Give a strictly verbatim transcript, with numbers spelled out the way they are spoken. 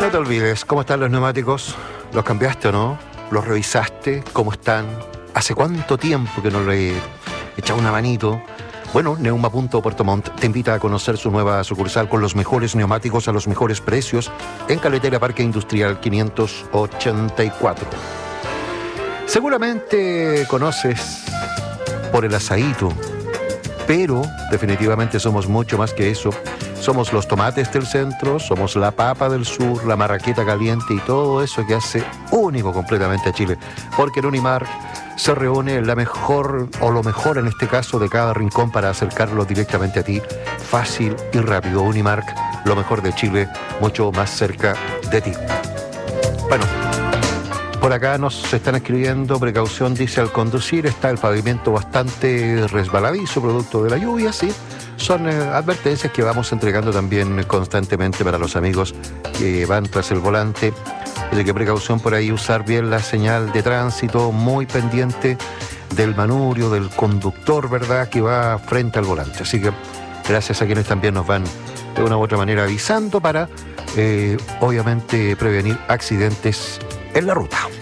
no te olvides, ¿cómo están los neumáticos? ¿Los cambiaste o no? ¿Los revisaste? ¿Cómo están? ¿Hace cuánto tiempo que no le echaba una manito? Bueno, Neuma punto Puerto Montt te invita a conocer su nueva sucursal con los mejores neumáticos a los mejores precios en Carretera Parque Industrial quinientos ochenta y cuatro. Seguramente conoces por el asadito, pero definitivamente somos mucho más que eso. Somos los tomates del centro, somos la papa del sur, la marraqueta caliente y todo eso que hace único completamente a Chile. Porque en Unimark se reúne la mejor, o lo mejor en este caso, de cada rincón para acercarlo directamente a ti, fácil y rápido. Unimark, lo mejor de Chile, mucho más cerca de ti. Bueno, por acá nos están escribiendo, precaución dice al conducir, está el pavimento bastante resbaladizo, producto de la lluvia, sí. Son eh, advertencias que vamos entregando también constantemente para los amigos que van tras el volante. De que precaución por ahí, usar bien la señal de tránsito, muy pendiente del manubrio, del conductor, ¿verdad?, que va frente al volante. Así que gracias a quienes también nos van de una u otra manera avisando para, eh, obviamente, prevenir accidentes en la ruta.